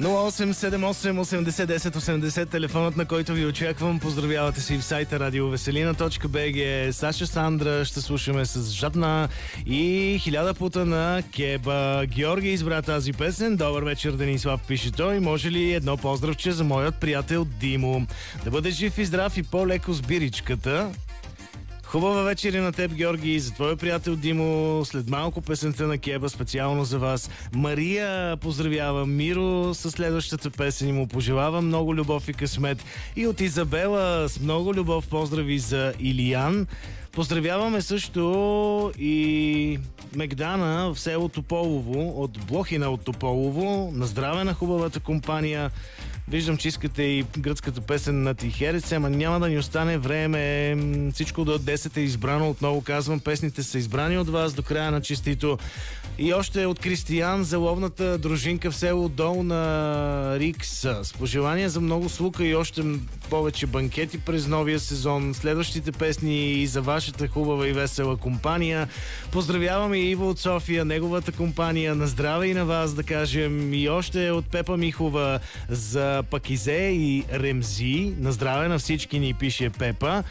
0878 80 10 80, телефонът, на който ви очаквам. Поздравявате си в сайта radioveselina.bg. Саша Сандра ще слушаме с Жадна и 1000 пута на Кеба. Георги избра тази песен. Добър вечер, Денислав, пише той. Може ли едно поздравче за моят приятел Димо? Да бъде жив и здрав и по-леко с биричката. Хубава вечер на теб, Георги, за твоя приятел Димо. След малко песента на Кеба специално за вас. Мария поздравява Миро със следващата песен и му пожелава много любов и късмет. И от Изабела с много любов поздрави за Илиян. Поздравяваме също и Мегдана в село Тополово, от Блохина от Тополово. На здраве на хубавата компания. Виждам, че искате и гръцката песен на Тихерец, ама няма да ни остане време. Всичко до 10 е избрано. Отново казвам, песните са избрани от вас до края на честито. И още от Кристиян за ловната дружинка в село Долна Рикс. С пожелания за много слука и още повече банкети през новия сезон. Следващите песни и за вашата хубава и весела компания. Поздравяваме Иво от София, неговата компания. На здраве и на вас, да кажем. И още от Пепа Михова за Пакизе и Ремзи. На здраве на всички, ни пише Пепа.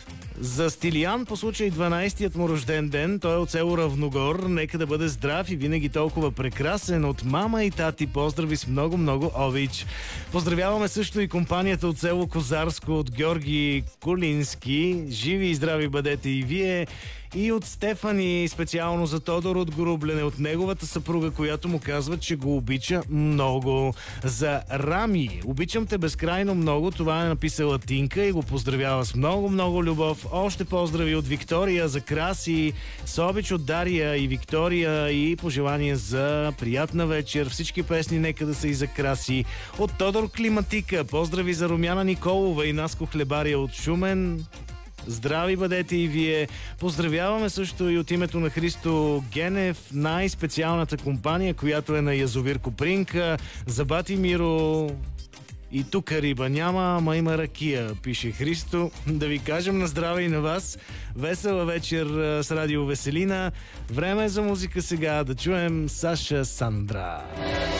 За Стилиян по случай 12-тият му рожден ден, той е от село Равногор. Нека да бъде здрав и винаги толкова прекрасен. От мама и тати поздрави с много обич. Поздравяваме също и компанията от село Козарско, от Георги Кулински. Живи и здрави бъдете и вие. И от Стефани, специално за Тодор от Горублене, от неговата съпруга, която му казва, че го обича много. За Рами, обичам те безкрайно много, това е написала Тинка и го поздравява с много любов. Още поздрави от Виктория за Краси, с обич от Дария и Виктория и пожелания за приятна вечер. Всички песни нека да са и за Краси. От Тодор Климатика, поздрави за Румяна Николова и Наско Хлебария от Шумен. Здрави бъдете и вие. Поздравяваме също и от името на Христо Генев, най-специалната компания, която е на язовир Копринка. За бати Миро и тук риба няма, ама има ракия, пише Христо. Да ви кажем на здраве и на вас. Весела вечер с Радио Веселина. Време е за музика сега. Да чуем Саша Сандра.